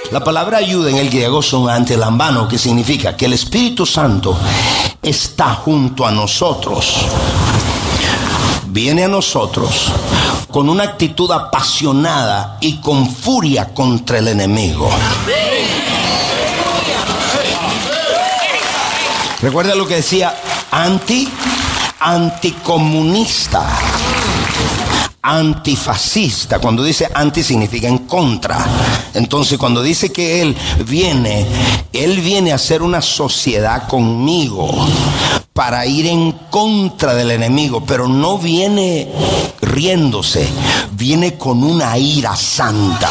La palabra ayuda en el griego son antelambano, que significa que el Espíritu Santo está junto a nosotros. Viene a nosotros con una actitud apasionada y con furia contra el enemigo. Recuerda lo que decía anticomunista, antifascista. Cuando dice anti significa en contra. Entonces cuando dice que Él viene a hacer una sociedad conmigo para ir en contra del enemigo, pero no viene riéndose, viene con una ira santa.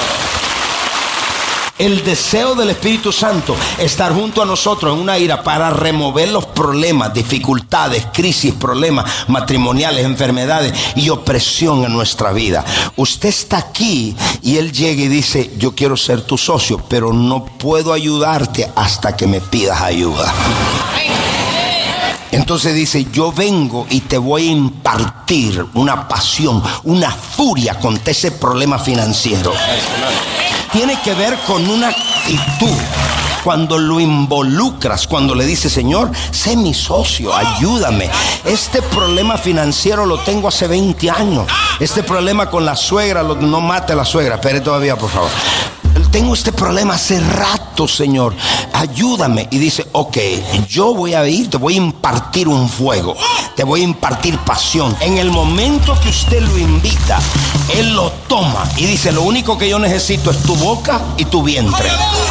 El deseo del Espíritu Santo, estar junto a nosotros en una ira para remover los problemas, dificultades, crisis, problemas matrimoniales, enfermedades y opresión en nuestra vida. Usted está aquí y Él llega y dice: yo quiero ser tu socio, pero no puedo ayudarte hasta que me pidas ayuda. Entonces dice: yo vengo y te voy a impartir una pasión, una furia contra ese problema financiero. Tiene que ver con una actitud. Cuando lo involucras, cuando le dices: Señor, sé mi socio, ayúdame. Este problema financiero lo tengo hace 20 años. Este problema con la suegra, no mate a la suegra, espere todavía, por favor. Tengo este problema hace rato, Señor, ayúdame. Y dice: ok, yo voy a ir, te voy a impartir un fuego, te voy a impartir pasión. En el momento que usted lo invita, Él lo toma y dice: lo único que yo necesito es tu boca y tu vientre.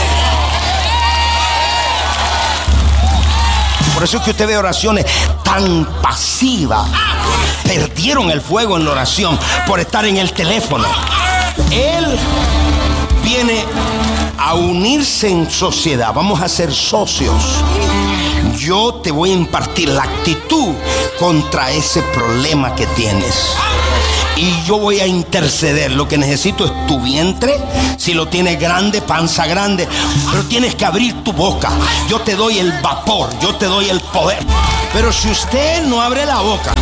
Por eso es que usted ve oraciones tan pasivas. Perdieron el fuego en la oración por estar en el teléfono. Él viene a unirse en sociedad. Vamos a ser socios. Yo te voy a impartir la actitud contra ese problema que tienes. Y yo voy a interceder. Lo que necesito es tu vientre. Si lo tienes grande, panza grande, pero tienes que abrir tu boca. Yo te doy el vapor, yo te doy el poder. Pero si usted no abre la boca,